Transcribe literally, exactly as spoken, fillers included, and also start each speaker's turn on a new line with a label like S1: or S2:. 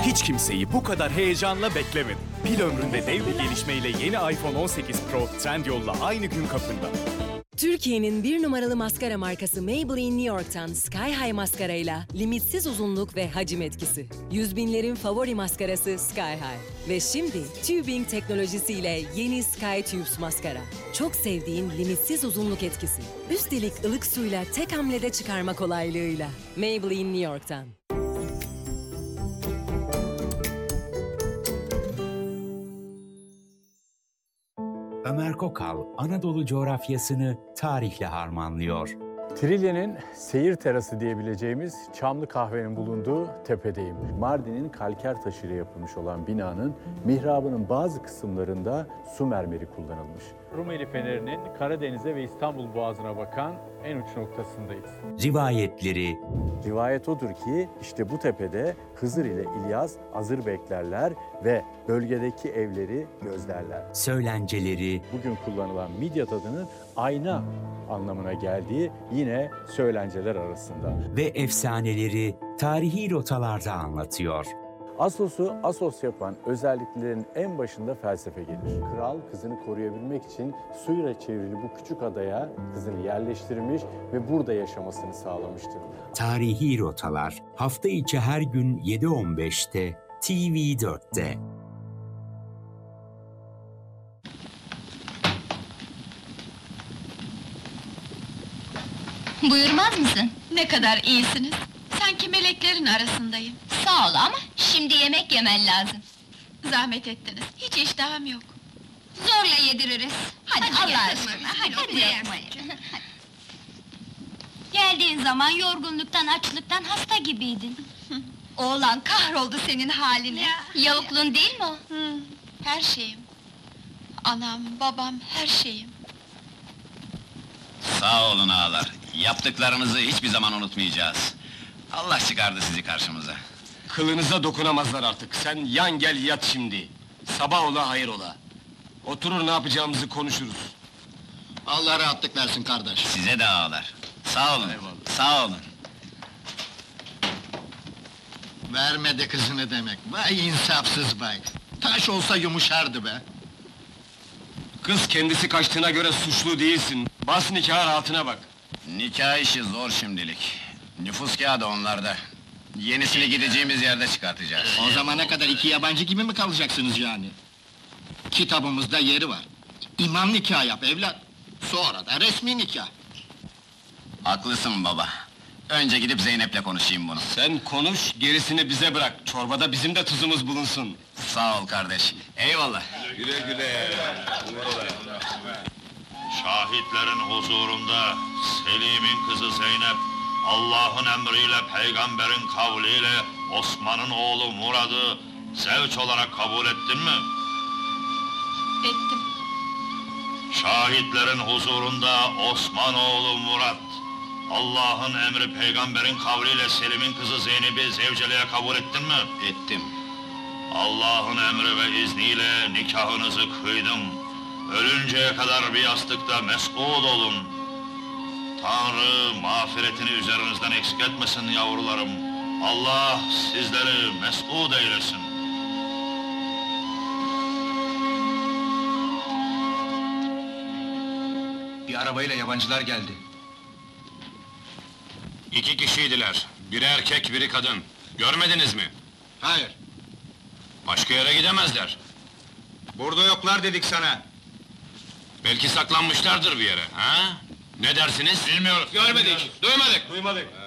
S1: Hiç kimseyi bu kadar heyecanla beklemedim. Pil ömründe dev bir gelişmeyle yeni iPhone on sekiz Pro Trendyol'la aynı gün kapında.
S2: Türkiye'nin bir numaralı maskara markası Maybelline New York'tan Sky High maskarayla limitsiz uzunluk ve hacim etkisi. Yüz binlerin favori maskarası Sky High. Ve şimdi tubing teknolojisiyle yeni Sky Tubes maskara. Çok sevdiğin limitsiz uzunluk etkisi. Üstelik ılık suyla tek hamlede çıkarma kolaylığıyla. Maybelline New York'tan.
S3: Ömer Kokal, Anadolu coğrafyasını tarihle harmanlıyor.
S4: Trilye'nin seyir terası diyebileceğimiz Çamlı Kahve'nin bulunduğu tepedeyim. Mardin'in kalker taşıyla yapılmış olan binanın mihrabının bazı kısımlarında su mermeri kullanılmış. Rumeli Feneri'nin Karadeniz'e ve İstanbul Boğazı'na bakan en uç noktasındayız.
S3: Rivayetleri,
S4: Rivayet odur ki işte bu tepede Hızır ile İlyas hazır beklerler ve bölgedeki evleri gözlerler.
S3: söylenceleri,
S4: Bugün kullanılan Midyat adının ayna anlamına geldiği yine söylenceler arasında.
S3: ve efsaneleri tarihi rotalarda anlatıyor.
S4: Assos'u Assos yapan özelliklerin en başında felsefe gelir. Kral kızını koruyabilmek için suyla çevrili bu küçük adaya kızını yerleştirmiş ve burada yaşamasını sağlamıştır.
S3: Tarihi rotalar hafta içi her gün yedi on beşte T V dörtte.
S5: Buyurmaz mısın?
S6: Ne kadar iyisiniz. Sanki meleklerin arasındayım.
S5: Sağ ol ama şimdi yemek yemen lazım.
S6: Zahmet ettiniz. Hiç iştahım yok.
S5: Zorla yediririz. Hadi,
S6: Hadi
S5: Allah
S6: gel
S5: aşkına,
S6: kızım,
S5: hadi,
S6: bir
S5: hadi
S6: lokma
S5: yapma.
S6: yersin.
S5: Geldiğin zaman yorgunluktan, açlıktan hasta gibiydin.
S6: Oğlan kahroldu senin haline.
S5: Yavuklun değil mi o?
S6: Hı, her şeyim. Anam, babam, her şeyim.
S7: Sağ olun ağalar. Yaptıklarınızı hiçbir zaman unutmayacağız. Allah çıkardı sizi karşımıza.
S8: Kılınıza dokunamazlar artık. Sen yan gel yat şimdi. Sabah ola hayır ola. Oturur ne yapacağımızı konuşuruz.
S9: Allah rahatlık versin kardeş.
S7: Size de ağalar. Sağ olun. Sağ olun.
S9: Vermedi kızını demek. Vay insafsız vay. Taş olsa yumuşardı be.
S8: Kız kendisi kaçtığına göre suçlu değilsin. Bas nikahı rahatına bak.
S7: Nikah işi zor şimdilik. Nüfus kağıdı onlarda. Yenisini gideceğimiz yerde çıkartacağız.
S9: O zamana kadar iki yabancı gibi mi kalacaksınız yani? Kitabımızda yeri var. İmam nikah yap evlat. Sonra da resmi nikah.
S7: Haklısın baba. Önce gidip Zeynep'le konuşayım bunu.
S8: Sen konuş, gerisini bize bırak. Çorbada bizim de tuzumuz bulunsun.
S7: Sağ ol kardeş. Eyvallah.
S8: Güle güle.
S10: Şahitlerin huzurunda Selim'in kızı Zeynep, Allah'ın emriyle, peygamberin kavliyle Osman'ın oğlu Murad'ı zevç olarak kabul ettin mi?
S6: Ettim.
S10: Şahitlerin huzurunda Osman oğlu Murat, Allah'ın emri, peygamberin kavliyle Selim'in kızı Zeynep'i zevceliğe kabul ettin mi?
S7: Ettim.
S10: Allah'ın emri ve izniyle nikahınızı kıydım. Ölünceye kadar bir yastıkta mes'ud olun. Tanrı mağfiretini üzerinizden eksik etmesin yavrularım. Allah sizleri mes'ud eylesin.
S9: Bir arabayla yabancılar geldi.
S8: İki kişiydiler. Biri erkek, biri kadın. Görmediniz mi?
S9: Hayır.
S8: Başka yere gidemezler.
S9: Burada yoklar dedik sana.
S8: Belki saklanmışlardır bir yere, ha? Ne dersiniz?
S10: Bilmiyoruz.
S8: Görmedik, duymadık. Duymadık.